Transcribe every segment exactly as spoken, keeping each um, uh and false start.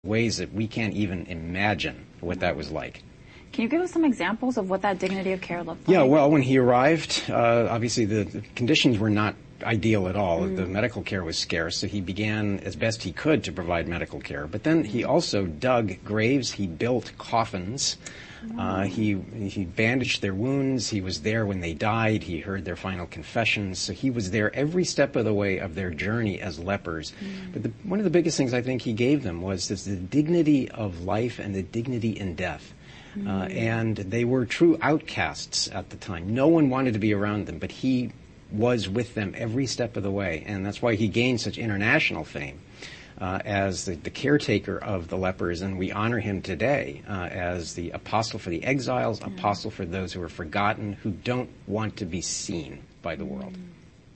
ways that we can't even imagine what that was like. Can you give us some examples of what that dignity of care looked like? Yeah, well, when he arrived, uh, obviously the, the conditions were not ideal at all. Mm. The medical care was scarce, so he began as best he could to provide medical care. But then he also dug graves, he built coffins, uh, he he bandaged their wounds, he was there when they died, he heard their final confessions, so he was there every step of the way of their journey as lepers. Mm. But the, one of the biggest things I think he gave them was this, the dignity of life and the dignity in death. Mm. Uh, and they were true outcasts at the time. No one wanted to be around them, but he was with them every step of the way, and that's why he gained such international fame uh, as the, the caretaker of the lepers, and we honor him today uh, as the apostle for the exiles, mm. apostle for those who are forgotten, who don't want to be seen by the world. Mm.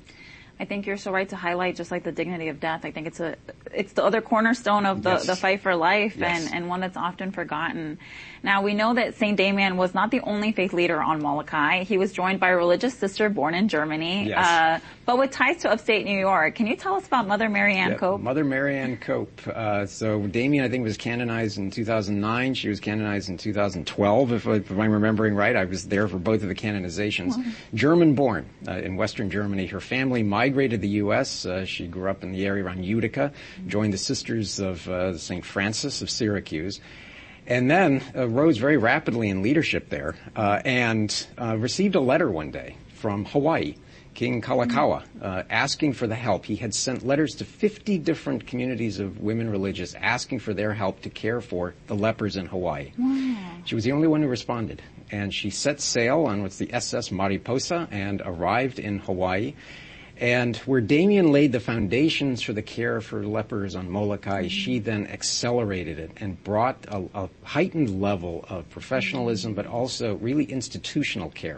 I think you're so right to highlight just like the dignity of death. I think it's a it's the other cornerstone of the, yes. the fight for life, yes. and, and one that's often forgotten. Now, we know that Saint Damien was not the only faith leader on Molokai. He was joined by a religious sister born in Germany, yes. uh, but with ties to upstate New York. Can you tell us about Mother Mary Ann yeah, Cope? Mother Mary Ann Cope. Uh, so Damien, I think, was canonized in two thousand nine. She was canonized in two thousand twelve, if, if I'm remembering right. I was there for both of the canonizations. Oh. German-born uh, in Western Germany. Her family migrated to the U S Uh, she grew up in the area around Utica, joined the Sisters of uh, Saint Francis of Syracuse, and then uh, rose very rapidly in leadership there, uh, and uh, received a letter one day from Hawaii, King Kalakaua, uh, asking for the help. He had sent letters to fifty different communities of women religious asking for their help to care for the lepers in Hawaii. Wow. She was the only one who responded, and she set sail on what's the S S Mariposa and arrived in Hawaii. And where Damien laid the foundations for the care for lepers on Molokai, mm-hmm. she then accelerated it and brought a, a heightened level of professionalism, mm-hmm. but also really institutional care,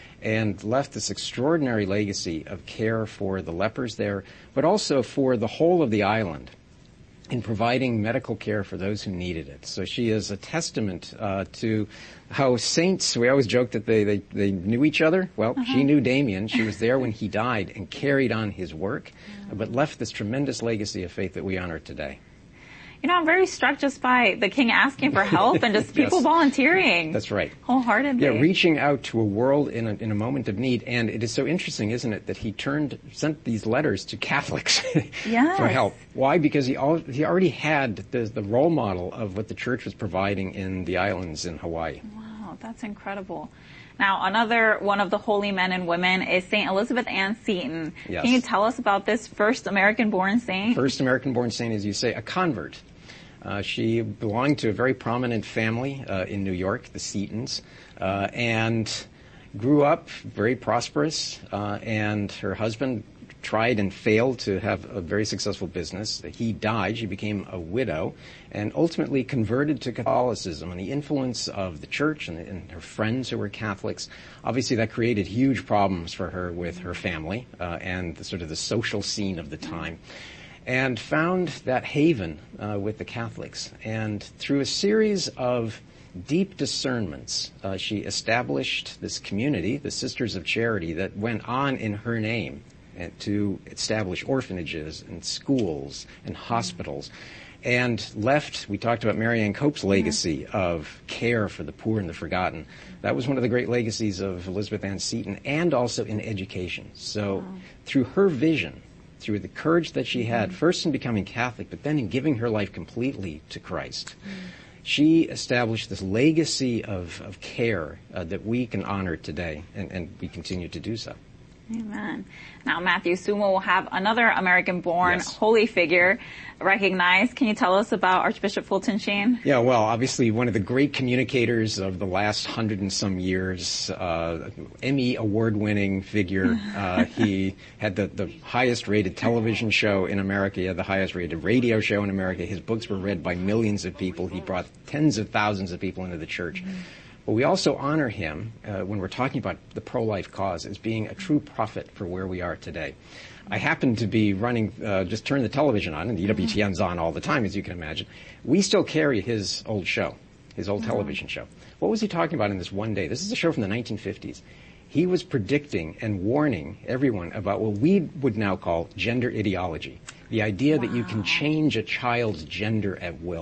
and left this extraordinary legacy of care for the lepers there, but also for the whole of the island in providing medical care for those who needed it. So she is a testament uh, to how saints, we always joke that they, they, they knew each other. Well, uh-huh. she knew Damien. She was there when he died and carried on his work, uh-huh. but left this tremendous legacy of faith that we honor today. You know, I'm very struck just by the king asking for help and just people yes. volunteering. That's right. Wholeheartedly. Yeah, reaching out to a world in a, in a moment of need. And it is so interesting, isn't it, that he turned, sent these letters to Catholics yes. for help. Why? Because he al- he already had the, the role model of what the church was providing in the islands in Hawaii. Wow, that's incredible. Now, another one of the holy men and women is Saint Elizabeth Ann Seton. Yes. Can you tell us about this first American-born saint? First American-born saint, as you say, a convert. Uh, she belonged to a very prominent family uh, in New York, the Setons, uh, and grew up very prosperous, uh, and her husband tried and failed to have a very successful business. He died. She became a widow and ultimately converted to Catholicism, and the influence of the church and, and her friends who were Catholics, obviously that created huge problems for her with her family uh, and the, sort of the social scene of the time. And found that haven uh, with the Catholics. And through a series of deep discernments, uh, she established this community, the Sisters of Charity, that went on in her name uh, to establish orphanages and schools and hospitals, and left, we talked about Mary Ann Cope's legacy yeah. of care for the poor and the forgotten. That was one of the great legacies of Elizabeth Ann Seton, and also in education. So wow. through her vision, through the courage that she had, mm-hmm. first in becoming Catholic, but then in giving her life completely to Christ, mm-hmm. she established this legacy of, of care uh, that we can honor today, and, and we continue to do so. Amen. Now, Matthew Sumo will have another American-born yes. holy figure recognized. Can you tell us about Archbishop Fulton Sheen? Yeah, well, obviously one of the great communicators of the last hundred and some years, uh, Emmy award-winning figure. Uh, he had the, the highest-rated television show in America. He had the highest-rated radio show in America. His books were read by millions of people. He brought tens of thousands of people into the church. Mm-hmm. But we also honor him uh, when we're talking about the pro-life cause as being a true prophet for where we are today. I happen to be running, uh, just turn the television on, and the E W T N's on all the time, as you can imagine. We still carry his old show, his old television show. What was he talking about in this one day? This is a show from the nineteen fifties. He was predicting and warning everyone about what we would now call gender ideology, the idea wow. that you can change a child's gender at will.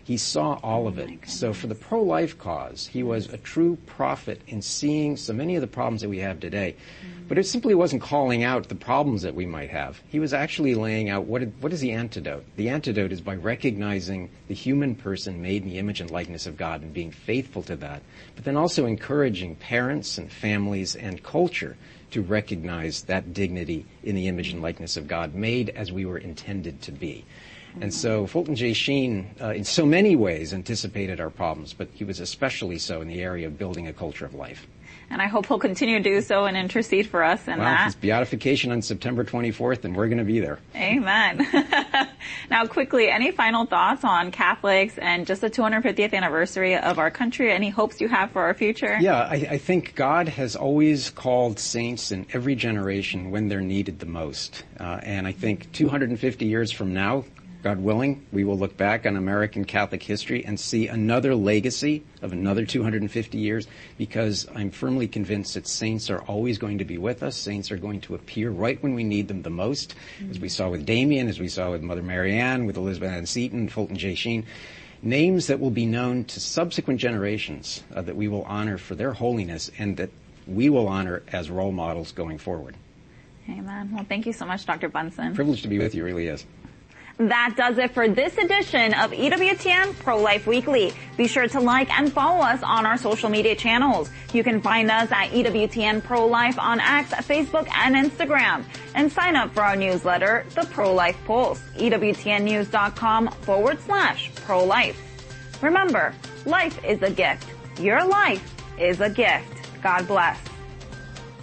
He saw all of it. So for the pro-life cause, he was a true prophet in seeing so many of the problems that we have today. Mm. But it simply wasn't calling out the problems that we might have. He was actually laying out what, what is the antidote. The antidote is by recognizing the human person made in the image and likeness of God and being faithful to that, but then also encouraging parents and families and culture to recognize that dignity in the image and likeness of God, made as we were intended to be. And so Fulton J. Sheen, uh, in so many ways, anticipated our problems, but he was especially so in the area of building a culture of life. And I hope he'll continue to do so and intercede for us in well, that. His beatification on September twenty-fourth, and we're going to be there. Amen. Now, quickly, any final thoughts on Catholics and just the two hundred fiftieth anniversary of our country? Any hopes you have for our future? Yeah, I, I think God has always called saints in every generation when they're needed the most. Uh, and I think two hundred fifty years from now, God willing, we will look back on American Catholic history and see another legacy of another two hundred fifty years, because I'm firmly convinced that saints are always going to be with us. Saints are going to appear right when we need them the most, mm-hmm. as we saw with Damien, as we saw with Mother Mary Ann, with Elizabeth Ann Seton, Fulton J. Sheen. Names that will be known to subsequent generations, uh, that we will honor for their holiness and that we will honor as role models going forward. Amen. Well, thank you so much, Doctor Bunson. Privileged to be with you, really is. That does it for this edition of E W T N Pro-Life Weekly. Be sure to like and follow us on our social media channels. You can find us at E W T N Pro-Life on X, Facebook, and Instagram. And sign up for our newsletter, The Pro-Life Pulse, E W T N news dot com forward slash pro-life. Remember, life is a gift. Your life is a gift. God bless.